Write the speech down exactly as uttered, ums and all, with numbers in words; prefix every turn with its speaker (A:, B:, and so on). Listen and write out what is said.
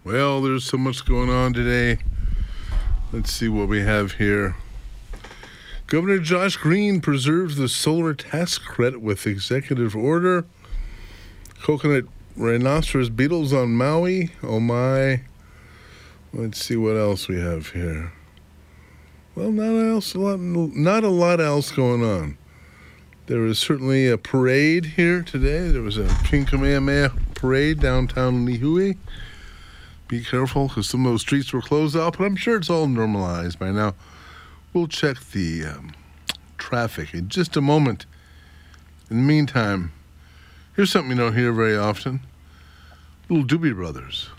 A: Well, there's so much going on today. Let's see what we have here. Governor Josh Green preserves the solar tax credit with executive order. Coconut rhinoceros beetles on Maui. Oh my. Let's see what else we have here. Well, not else, a lot, not a lot else going on. There was certainly a parade here today. There was a King Kamehameha parade downtown Lihue. Be careful because some of those streets were closed off, but I'm sure it's all normalized by now. We'll check the um, traffic in just a moment. In the meantime, here's something you don't hear very often. Little Doobie Brothers.